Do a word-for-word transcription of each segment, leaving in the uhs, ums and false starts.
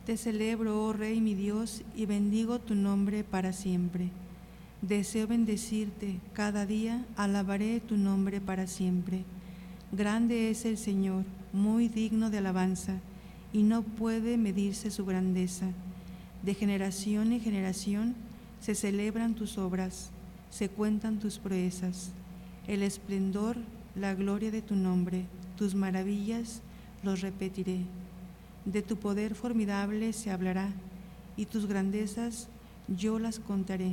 Te celebro, oh Rey mi Dios, y bendigo tu nombre para siempre. Deseo bendecirte cada día, alabaré tu nombre para siempre. Grande es el Señor, muy digno de alabanza, y no puede medirse su grandeza. De generación en generación se celebran tus obras, se cuentan tus proezas. El esplendor, la gloria de tu nombre, tus maravillas los repetiré. De tu poder formidable se hablará, y tus grandezas yo las contaré.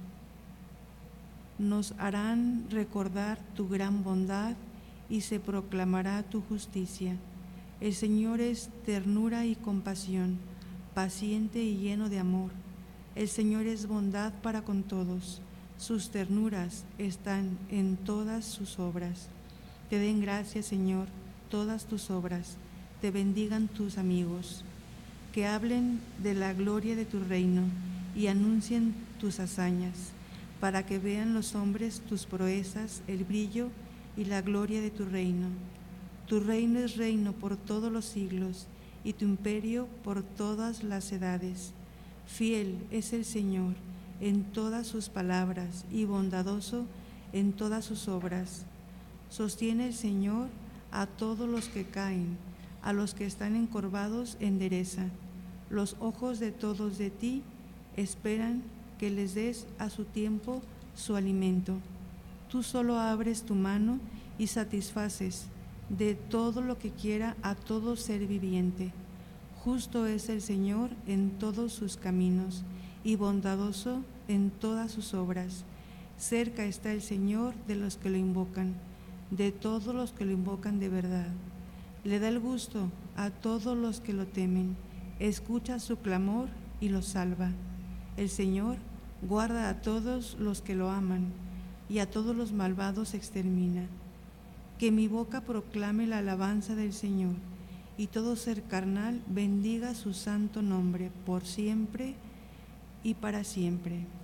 Nos harán recordar tu gran bondad, y se proclamará tu justicia. El Señor es ternura y compasión, paciente y lleno de amor. El Señor es bondad para con todos, sus ternuras están en todas sus obras. Te den gracias, Señor, todas tus obras, te bendigan tus amigos, que hablen de la gloria de tu reino y anuncien tus hazañas, para que vean los hombres tus proezas, el brillo y la gloria de tu reino. Tu reino es reino por todos los siglos, y tu imperio por todas las edades. Fiel es el Señor en todas sus palabras, y bondadoso en todas sus obras. Sostiene el Señor a todos los que caen, a los que están encorvados endereza. Los ojos de todos de ti esperan que les des a su tiempo su alimento. Tú solo abres tu mano y satisfaces de todo lo que quiera a todo ser viviente. Justo es el Señor en todos sus caminos, y bondadoso en todas sus obras. Cerca está el Señor de los que lo invocan, de todos los que lo invocan de verdad. Le da el gusto a todos los que lo temen, escucha su clamor y los salva. El Señor guarda a todos los que lo aman, y a todos los malvados extermina. Que mi boca proclame la alabanza del Señor, y todo ser carnal bendiga su santo nombre por siempre y para siempre.